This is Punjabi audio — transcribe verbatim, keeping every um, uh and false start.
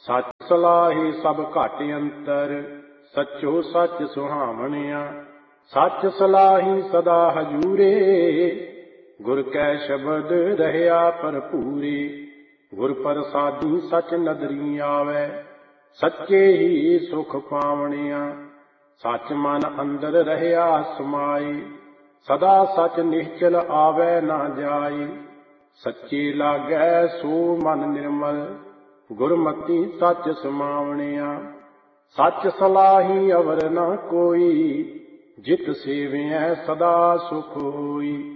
ਸੱਚ ਸਲਾਹੀ ਸਭ ਘਟ ਅੰਤਰ, ਸੱਚੋ ਸੱਚ ਸੁਹਾਵਣਿਆ। ਸੱਚ ਸਲਾਹੀ ਸਦਾ ਹਜੂਰੇ, ਗੁਰ ਕੈ ਸ਼ਬਦ ਰਹਿਆ ਭਰਪੂਰੇ। ਗੁਰ ਪ੍ਰਸਾਦੀ ਸਚ ਨਦਰੀ ਆਵੈ, ਸੱਚੇ ਹੀ ਸੁਖ ਪਾਵਣਿਆ। ਸੱਚ ਮਨ ਅੰਦਰ ਰਹਿਆ ਸਮਾਏ, ਸਦਾ ਸੱਚ ਨਿਸ਼ਚਲ ਆਵੈ ਨਾ ਜਾਏ। ਸੱਚੇ ਲਾਗੈ ਸੋ ਮਨ ਨਿਰਮਲ, ਗੁਰਮਤੀ ਸੱਚ ਸਮਾਵਣਿਆ। ਸੱਚ ਸਲਾਹੀ ਅਵਰ ਨਾ ਕੋਈ, ਜਿਤ ਸੇਵਿਐ ਸਦਾ ਸੁਖ ਹੋਈ।